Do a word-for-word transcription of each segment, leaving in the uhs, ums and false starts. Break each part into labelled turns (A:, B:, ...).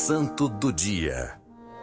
A: Santo do Dia.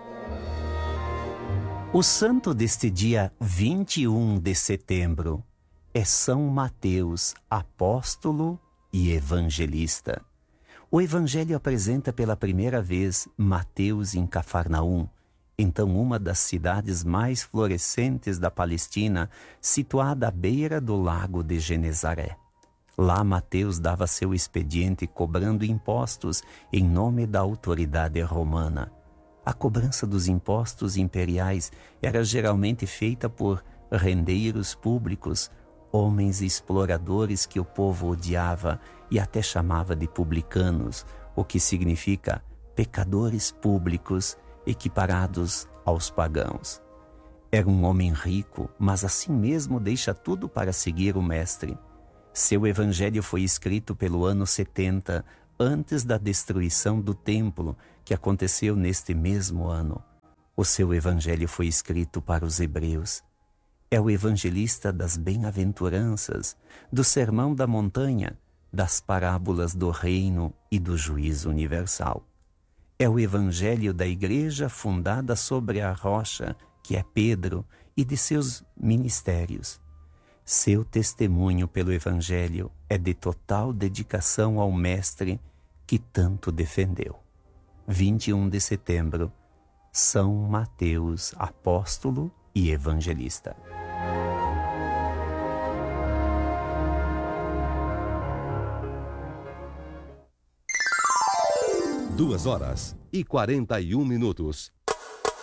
B: O santo deste dia vinte e um de setembro é São Mateus, apóstolo e evangelista. O evangelho apresenta pela primeira vez Mateus em Cafarnaum, então uma das cidades mais florescentes da Palestina, situada à beira do lago de Genezaré. Lá Mateus dava seu expediente cobrando impostos em nome da autoridade romana. A cobrança dos impostos imperiais era geralmente feita por rendeiros públicos, homens exploradores que o povo odiava e até chamava de publicanos, o que significa pecadores públicos equiparados aos pagãos. Era um homem rico, mas assim mesmo deixa tudo para seguir o mestre. Seu evangelho foi escrito pelo ano setenta, antes da destruição do templo, que aconteceu neste mesmo ano. O seu evangelho foi escrito para os hebreus. É o evangelista das bem-aventuranças, do sermão da montanha, das parábolas do reino e do juízo universal. É o evangelho da igreja fundada sobre a rocha, que é Pedro, e de seus ministérios. Seu testemunho pelo evangelho é de total dedicação ao mestre que tanto defendeu. vinte e um de setembro, São Mateus, apóstolo e evangelista.
C: Duas horas e quarenta e um minutos.